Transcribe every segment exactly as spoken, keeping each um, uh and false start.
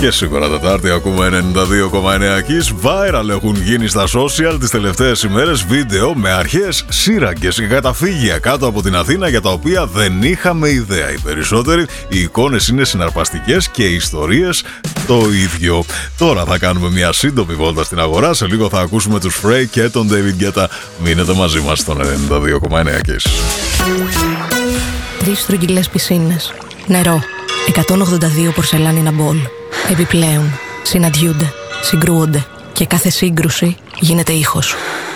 Και σήμερα Τετάρτη ακούμε ενενήντα δύο κόμμα εννέα Kiss. Viral έχουν γίνει στα social τις τελευταίες ημέρες βίντεο με αρχαίες σύραγγες και καταφύγια κάτω από την Αθήνα για τα οποία δεν είχαμε ιδέα. Οι περισσότεροι οι εικόνες είναι συναρπαστικές και οι ιστορίες το ίδιο. Τώρα θα κάνουμε μια σύντομη βόλτα στην αγορά. Σε λίγο θα ακούσουμε τους Frey και τον David Guetta. Μείνετε μαζί μας στον ενενήντα δύο κόμμα εννέα Kiss. Τρεις στρογγυλές πισίνες, νερό, εκατόν ογδόντα δύο πορσελάνινα μπολ. Επιπλέον, συναντιούνται, συγκρούονται και κάθε σύγκρουση γίνεται ήχος.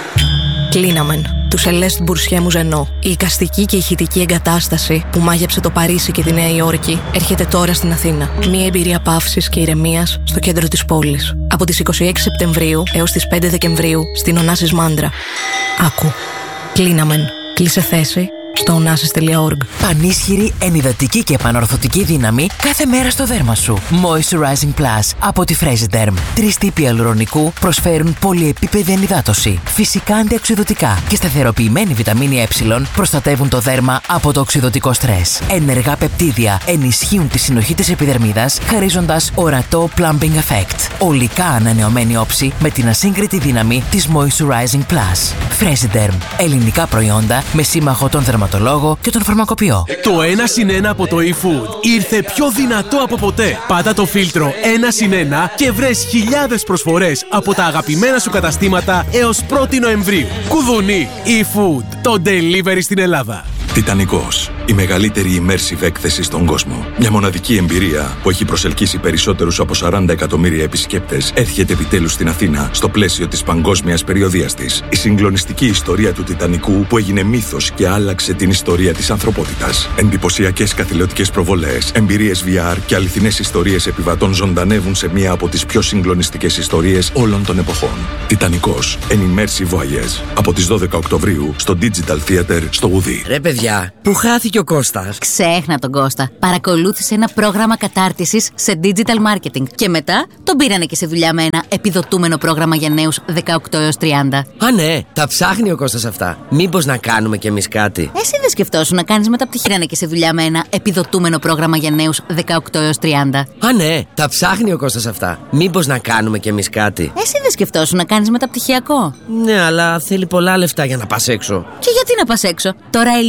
Κλείναμεν, του Σελέστ Μπουρσιέ Μουζενό. Η εικαστική και ηχητική εγκατάσταση που μάγεψε το Παρίσι και τη Νέα Υόρκη έρχεται τώρα στην Αθήνα. Μια εμπειρία παύσης και ηρεμίας στο κέντρο της πόλης. Από τις είκοσι έξι Σεπτεμβρίου έως τις πέντε Δεκεμβρίου στην Ωνάσης Μάντρα. Άκου. Κλείναμεν. Κλείσε θέση στο ονάσης τελεία org. Πανίσχυρη, ενυδατική και επανορθωτική δύναμη κάθε μέρα στο δέρμα σου. Moisturizing Plus από τη Fresiderm. Τρεις τύποι αλουρονικού προσφέρουν πολυεπίπεδη ενυδάτωση, φυσικά αντιοξειδωτικά και σταθεροποιημένη βιταμίνη Ε προστατεύουν το δέρμα από το οξειδωτικό στρες. Ενεργά πεπτίδια ενισχύουν τη συνοχή της επιδερμίδας, χαρίζοντας ορατό plumping effect. Ολικά ανανεωμένη όψη με την ασύγκριτη δύναμη της Moisturizing Plus. Fresiderm. Ελληνικά προϊόντα με σύμμαχο τον δερματολόγο και τον φαρμακοποιό. Το ένα συν ένα από το eFood ήρθε πιο δυνατό από ποτέ. Πάτα το φίλτρο ένα συν ένα και βρες χιλιάδες προσφορές από τα αγαπημένα σου καταστήματα έως πρώτη Νοεμβρίου. Κουδουνί, eFood, το delivery στην Ελλάδα. Τιτανικός. Η μεγαλύτερη immersive έκθεση στον κόσμο. Μια μοναδική εμπειρία που έχει προσελκύσει περισσότερους από σαράντα εκατομμύρια επισκέπτες έρχεται επιτέλους στην Αθήνα στο πλαίσιο της παγκόσμιας περιοδείας της. Η συγκλονιστική ιστορία του Τιτανικού που έγινε μύθος και άλλαξε την ιστορία της ανθρωπότητας. Εντυπωσιακές καθηλωτικές προβολές, εμπειρίες βι αρ και αληθινές ιστορίες επιβατών ζωντανεύουν σε μία από τις πιο συγκλονιστικές ιστορίες όλων των εποχών. Τιτανικός. An immersive voyage. Από τις δώδεκα Οκτωβρίου στο Digital Theater στο Γουδί. Ρε παιδιά, πού χάθηκε ο Κώστας? Ξέχνα τον Κώστα. Παρακολούθησε ένα πρόγραμμα κατάρτισης σε digital marketing και μετά τον πήρανε και σε δουλειά με ένα επιδοτούμενο πρόγραμμα για νέους δεκαοκτώ έως τριάντα. Α, ναι, τα ψάχνει ο Κώστας αυτά. Μήπως να κάνουμε κι εμείς κάτι? Εσύ δεν σκεφτόσου να κάνεις μεταπτυχιακά και σε δουλειά με ένα επιδοτούμενο πρόγραμμα για νέους δεκαοκτώ έως τριάντα. Α, ναι, τα ψάχνει ο Κώστας αυτά. Μήπως να κάνουμε κι εμείς κάτι? Εσύ δεν σκεφτόσου να κάνεις μεταπτυχιακό? Ναι, αλλά θέλει πολλά λεφτά για να πας έξω. Και γιατί να πας έξω? Τώρα